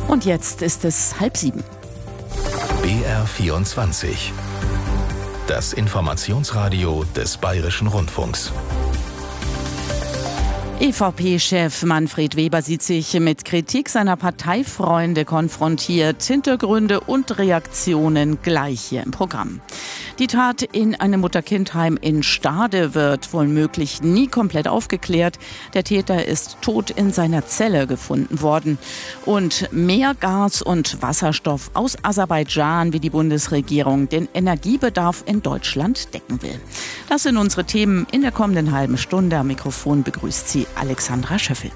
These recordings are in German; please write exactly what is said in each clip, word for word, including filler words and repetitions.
Und jetzt ist es halb sieben. B R vierundzwanzig. Das Informationsradio des Bayerischen Rundfunks. E V P-Chef Manfred Weber sieht sich mit Kritik seiner Parteifreunde konfrontiert. Hintergründe und Reaktionen gleich hier im Programm. Die Tat in einem Mutter-Kind-Heim in Stade wird womöglich nie komplett aufgeklärt. Der Täter ist tot in seiner Zelle gefunden worden. Und mehr Gas und Wasserstoff aus Aserbaidschan, wie die Bundesregierung den Energiebedarf in Deutschland decken will. Das sind unsere Themen in der kommenden halben Stunde. Am Mikrofon begrüßt sie Alexandra Schöffel.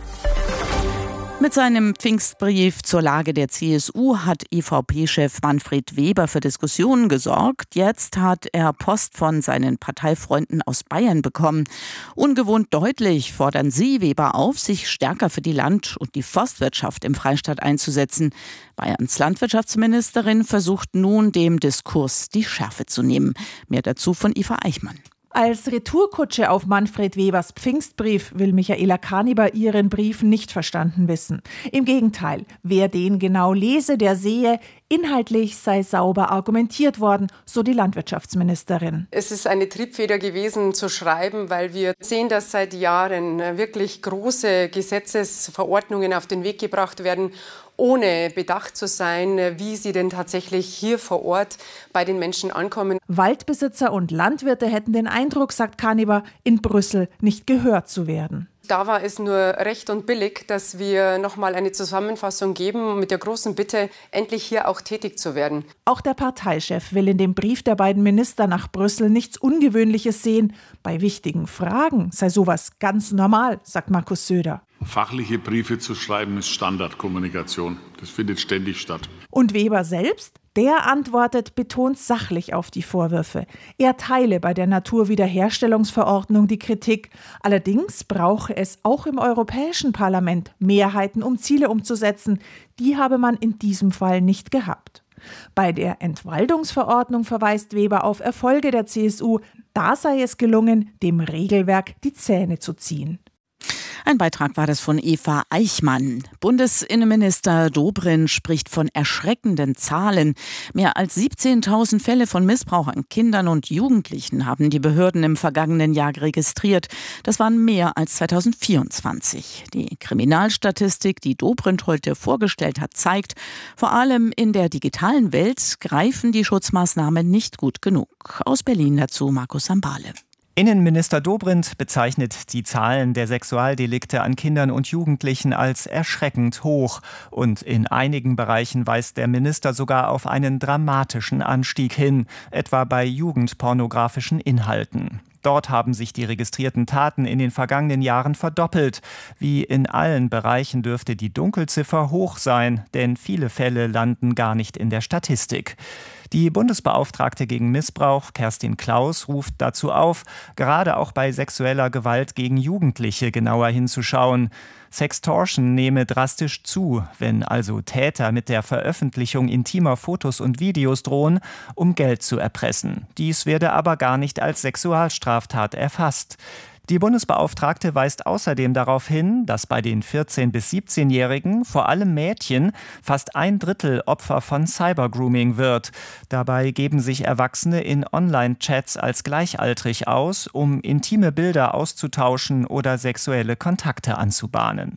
Mit seinem Pfingstbrief zur Lage der C S U hat E V P-Chef Manfred Weber für Diskussionen gesorgt. Jetzt hat er Post von seinen Parteifreunden aus Bayern bekommen. Ungewohnt deutlich fordern sie Weber auf, sich stärker für die Land- und die Forstwirtschaft im Freistaat einzusetzen. Bayerns Landwirtschaftsministerin versucht nun, dem Diskurs die Schärfe zu nehmen. Mehr dazu von Eva Eichmann. Als Retourkutsche auf Manfred Webers Pfingstbrief will Michaela Kaniber ihren Brief nicht verstanden wissen. Im Gegenteil, wer den genau lese, der sehe, inhaltlich sei sauber argumentiert worden, so die Landwirtschaftsministerin. Es ist eine Triebfeder gewesen zu schreiben, weil wir sehen, dass seit Jahren wirklich große Gesetzesverordnungen auf den Weg gebracht werden, ohne bedacht zu sein, wie sie denn tatsächlich hier vor Ort bei den Menschen ankommen. Waldbesitzer und Landwirte hätten den Eindruck, sagt Kaniber, in Brüssel nicht gehört zu werden. Da war es nur recht und billig, dass wir noch mal eine Zusammenfassung geben, mit der großen Bitte, endlich hier auch tätig zu werden. Auch der Parteichef will in dem Brief der beiden Minister nach Brüssel nichts Ungewöhnliches sehen. Bei wichtigen Fragen sei sowas ganz normal, sagt Markus Söder. Fachliche Briefe zu schreiben ist Standardkommunikation. Das findet ständig statt. Und Weber selbst? Der antwortet betont sachlich auf die Vorwürfe. Er teile bei der Naturwiederherstellungsverordnung die Kritik. Allerdings brauche es auch im Europäischen Parlament Mehrheiten, um Ziele umzusetzen. Die habe man in diesem Fall nicht gehabt. Bei der Entwaldungsverordnung verweist Weber auf Erfolge der C S U. Da sei es gelungen, dem Regelwerk die Zähne zu ziehen. Ein Beitrag war das von Eva Eichmann. Bundesinnenminister Dobrindt spricht von erschreckenden Zahlen. Mehr als siebzehntausend Fälle von Missbrauch an Kindern und Jugendlichen haben die Behörden im vergangenen Jahr registriert. Das waren mehr als zweitausendvierundzwanzig. Die Kriminalstatistik, die Dobrindt heute vorgestellt hat, zeigt, vor allem in der digitalen Welt greifen die Schutzmaßnahmen nicht gut genug. Aus Berlin dazu Markus Sambale. Innenminister Dobrindt bezeichnet die Zahlen der Sexualdelikte an Kindern und Jugendlichen als erschreckend hoch. Und in einigen Bereichen weist der Minister sogar auf einen dramatischen Anstieg hin, etwa bei jugendpornografischen Inhalten. Dort haben sich die registrierten Taten in den vergangenen Jahren verdoppelt. Wie in allen Bereichen dürfte die Dunkelziffer hoch sein, denn viele Fälle landen gar nicht in der Statistik. Die Bundesbeauftragte gegen Missbrauch, Kerstin Klaus, ruft dazu auf, gerade auch bei sexueller Gewalt gegen Jugendliche genauer hinzuschauen. Sextortion nehme drastisch zu, wenn also Täter mit der Veröffentlichung intimer Fotos und Videos drohen, um Geld zu erpressen. Dies werde aber gar nicht als Sexualstraftat erfasst. Die Bundesbeauftragte weist außerdem darauf hin, dass bei den vierzehn- bis siebzehnjährigen, vor allem Mädchen, fast ein Drittel Opfer von Cybergrooming wird. Dabei geben sich Erwachsene in Online-Chats als gleichaltrig aus, um intime Bilder auszutauschen oder sexuelle Kontakte anzubahnen.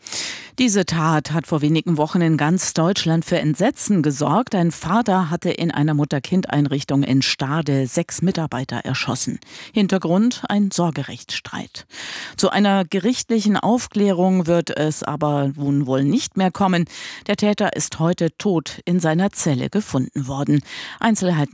Diese Tat hat vor wenigen Wochen in ganz Deutschland für Entsetzen gesorgt. Ein Vater hatte in einer Mutter-Kind-Einrichtung in Stade sechs Mitarbeiter erschossen. Hintergrund ein Sorgerechtsstreit. Zu einer gerichtlichen Aufklärung wird es aber nun wohl nicht mehr kommen. Der Täter ist heute tot in seiner Zelle gefunden worden. Einzelheiten